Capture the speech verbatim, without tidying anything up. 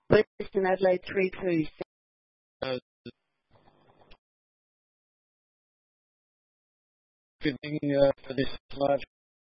Western Adelaide three two. Uh, Good evening uh, for this live